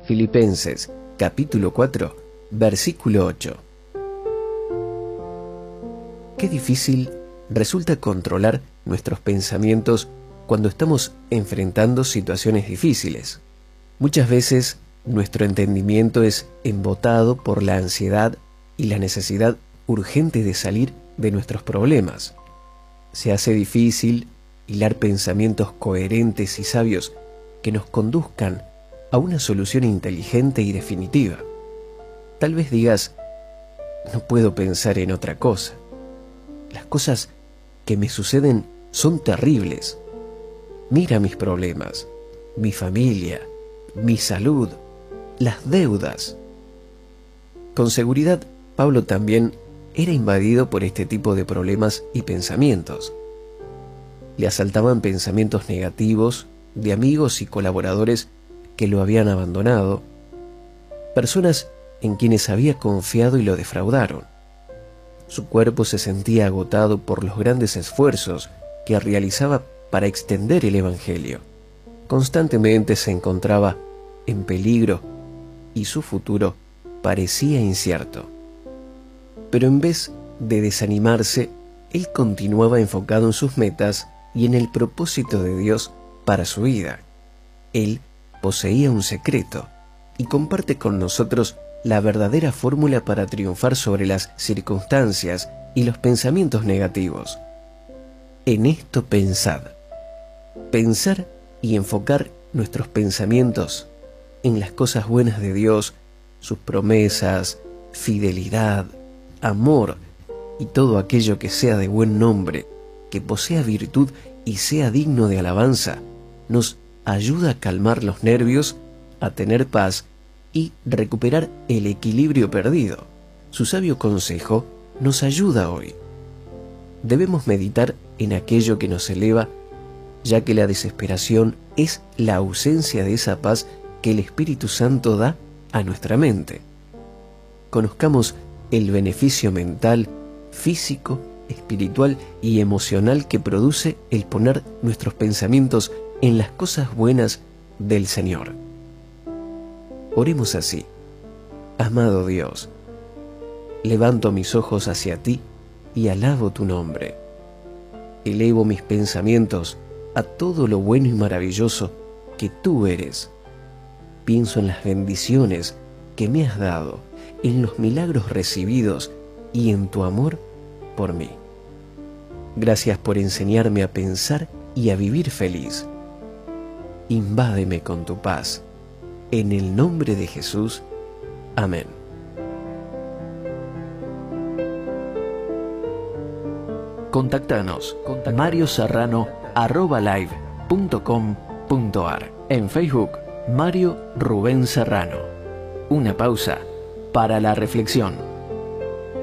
Filipenses, capítulo 4, versículo 8. Qué difícil resulta controlar nuestros pensamientos cuando estamos enfrentando situaciones difíciles. Muchas veces nuestro entendimiento es embotado por la ansiedad y la necesidad urgente de salir de nuestros problemas. Se hace difícil hilar pensamientos coherentes y sabios que nos conduzcan a una solución inteligente y definitiva. Tal vez digas, no puedo pensar en otra cosa. Las cosas que me suceden son terribles. Mira mis problemas, mi familia, mi salud, las deudas. Con seguridad, Pablo también era invadido por este tipo de problemas y pensamientos. Le asaltaban pensamientos negativos de amigos y colaboradores que lo habían abandonado, personas en quienes había confiado y lo defraudaron. Su cuerpo se sentía agotado por los grandes esfuerzos que realizaba para extender el Evangelio. Constantemente se encontraba en peligro y su futuro parecía incierto. Pero en vez de desanimarse, él continuaba enfocado en sus metas y en el propósito de Dios para su vida. Él poseía un secreto y comparte con nosotros la verdadera fórmula para triunfar sobre las circunstancias y los pensamientos negativos. En esto pensad. Pensar y enfocar nuestros pensamientos en las cosas buenas de Dios, sus promesas, fidelidad, amor y todo aquello que sea de buen nombre, que posea virtud y sea digno de alabanza, nos ayuda a calmar los nervios, a tener paz y recuperar el equilibrio perdido. Su sabio consejo nos ayuda hoy. Debemos meditar en aquello que nos eleva, ya que la desesperación es la ausencia de esa paz que el Espíritu Santo da a nuestra mente. Conozcamos el beneficio mental, físico, espiritual y emocional que produce el poner nuestros pensamientos en las cosas buenas del Señor. Oremos así. Amado Dios, levanto mis ojos hacia ti y alabo tu nombre. Elevo mis pensamientos a todo lo bueno y maravilloso que tú eres. Pienso en las bendiciones que me has dado, en los milagros recibidos y en tu amor por mí. Gracias por enseñarme a pensar y a vivir feliz. Invádeme con tu paz. En el nombre de Jesús. Amén. Contactanos marioserrano@live.com.ar. En Facebook, Mario Rubén Serrano. Una pausa para la reflexión.